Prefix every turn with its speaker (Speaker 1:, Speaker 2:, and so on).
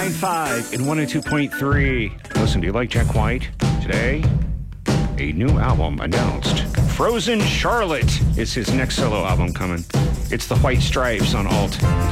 Speaker 1: 99.5 and 102.3. Listen, do you like Jack White? Today, a new album announced. Frozen Charlotte is his next solo album coming. It's the White Stripes on Alt.